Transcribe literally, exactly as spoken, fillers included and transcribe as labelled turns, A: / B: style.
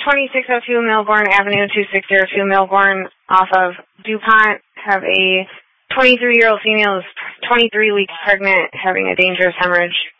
A: twenty-six oh two Milborn Avenue, two six zero two Milborn, off of DuPont. Have a twenty-three-year-old female who's twenty-three weeks pregnant, having a dangerous hemorrhage.